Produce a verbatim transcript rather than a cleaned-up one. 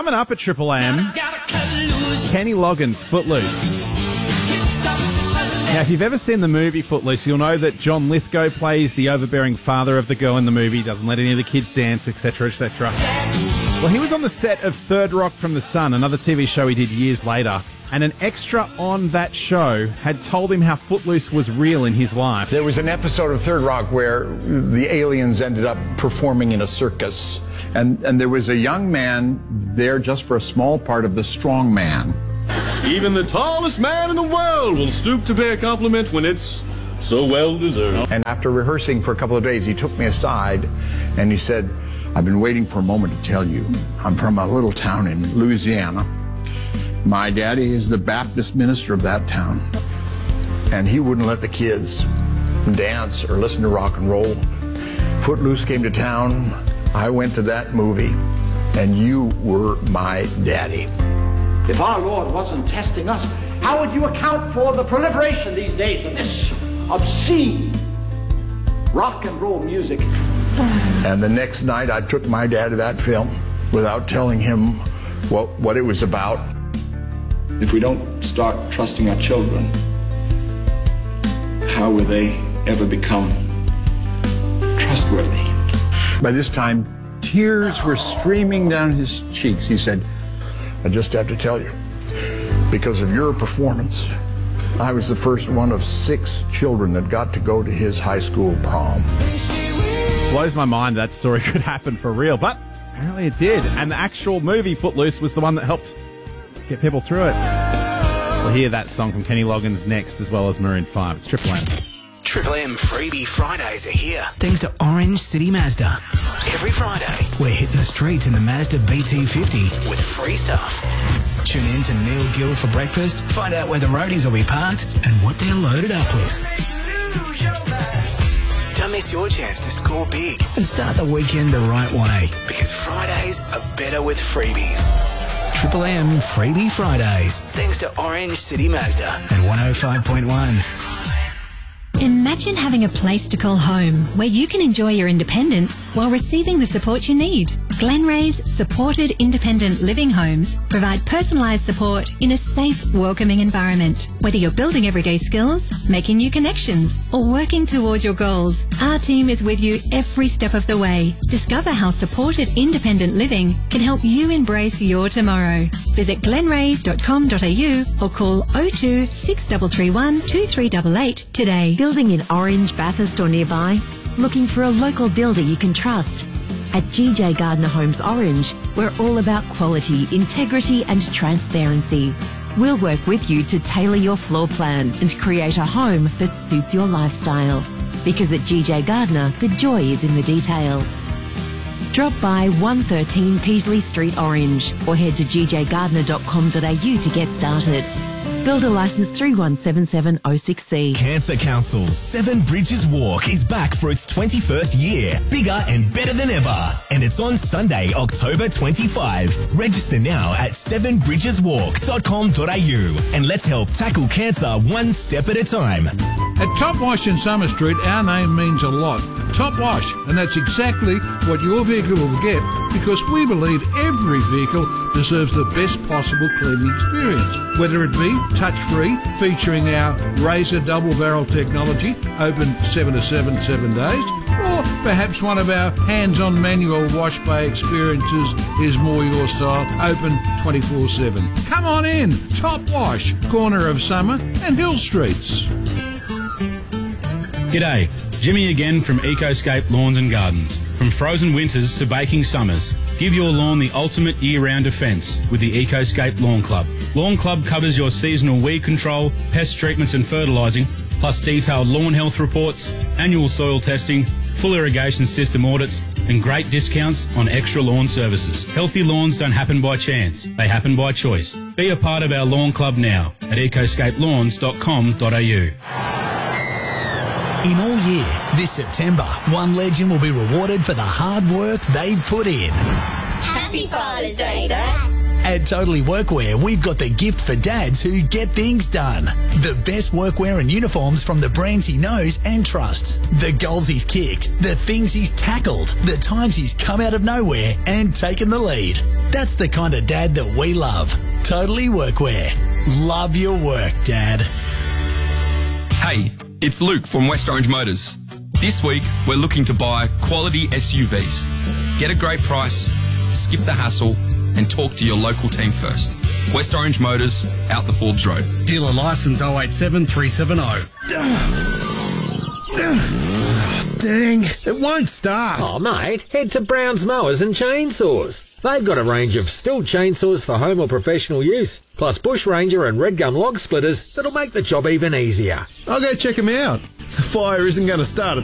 Coming up at Triple M, Kenny Loggins, Footloose. Now, if you've ever seen the movie Footloose, you'll know that John Lithgow plays the overbearing father of the girl in the movie, doesn't let any of the kids dance, et cetera, et cetera. Well, he was on the set of Third Rock from the Sun, another T V show he did years later, and an extra on that show had told him how Footloose was real in his life. There was an episode of Third Rock where the aliens ended up performing in a circus, and, and there was a young man there just for a small part of the strong man. Even the tallest man in the world will stoop to pay a compliment when it's so well deserved. And after rehearsing for a couple of days, he took me aside and he said, I've been waiting for a moment to tell you. I'm from a little town in Louisiana. My daddy is the Baptist minister of that town. And he wouldn't let the kids dance or listen to rock and roll. Footloose came to town. I went to that movie, and you were my daddy. If our Lord wasn't testing us, how would you account for the proliferation these days of this obscene rock and roll music? And the next night I took my dad to that film without telling him what, what it was about. If we don't start trusting our children, how will they ever become trustworthy? By this time, tears were streaming down his cheeks. He said, I just have to tell you, because of your performance, I was the first one of six children that got to go to his high school prom. Blows my mind that story could happen for real, but apparently it did. And the actual movie Footloose was the one that helped get people through it. We'll hear that song from Kenny Loggins next, as well as Maroon five. It's Triple M. Triple M Freebie Fridays are here, thanks to Orange City Mazda. Every Friday, we're hitting the streets in the Mazda B T fifty with free stuff. Tune in to Neil Gill for breakfast, find out where the roadies will be parked and what they're loaded up with. Don't miss your chance to score big and start the weekend the right way, because Fridays are better with freebies. Triple M Freebie Fridays, thanks to Orange City Mazda and one oh five point one. Imagine having a place to call home where you can enjoy your independence while receiving the support you need. Glenray's supported independent living homes provide personalised support in a safe, welcoming environment. Whether you're building everyday skills, making new connections, or working towards your goals, our team is with you every step of the way. Discover how supported independent living can help you embrace your tomorrow. Visit glenray dot com dot a u or call oh two, six three three one, two three eight eight today. Building in Orange, Bathurst or nearby? Looking for a local builder you can trust? At G J Gardner Homes Orange, we're all about quality, integrity and transparency. We'll work with you to tailor your floor plan and create a home that suits your lifestyle. Because at G J Gardner, the joy is in the detail. Drop by one thirteen Peasley Street, Orange, or head to g j gardner dot com dot a u to get started. Builder licence three one seven seven oh six C. Cancer Council's Seven Bridges Walk is back for its twenty-first year, bigger and better than ever. And it's on Sunday, October twenty-fifth. Register now at seven bridges walk dot com dot a u and let's help tackle cancer one step at a time. At Top Wash in Summer Street, our name means a lot. Top Wash, and that's exactly what your vehicle will get, because we believe every vehicle deserves the best possible cleaning experience. Whether it be touch-free, featuring our Razor double-barrel technology, open seven to seven, seven days, or perhaps one of our hands-on manual wash bay experiences is more your style, open twenty-four seven. Come on in, Top Wash, corner of Summer and Hill Streets. G'day, Jimmy again from Ecoscape Lawns and Gardens. From frozen winters to baking summers, give your lawn the ultimate year-round defence with the Ecoscape Lawn Club. Lawn Club covers your seasonal weed control, pest treatments and fertilising, plus detailed lawn health reports, annual soil testing, full irrigation system audits and great discounts on extra lawn services. Healthy lawns don't happen by chance, they happen by choice. Be a part of our Lawn Club now at ecoscape lawns dot com dot a u. In all year, this September, one legend will be rewarded for the hard work they've put in. Happy Father's Day, Dad. At Totally Workwear, we've got the gift for dads who get things done. The best workwear and uniforms from the brands he knows and trusts. The goals he's kicked, the things he's tackled, the times he's come out of nowhere and taken the lead. That's the kind of dad that we love. Totally Workwear. Love your work, Dad. Hey, it's Luke from West Orange Motors. This week, we're looking to buy quality S U Vs. Get a great price, skip the hassle, and talk to your local team first. West Orange Motors, out the Forbes Road. Dealer licence oh eight seven three seven oh. Dang, it won't start. Oh, mate, head to Brown's Mowers and Chainsaws. They've got a range of Stihl chainsaws for home or professional use, plus Bush Ranger and Red Gum log splitters that'll make the job even easier. I'll go check them out. The fire isn't going to start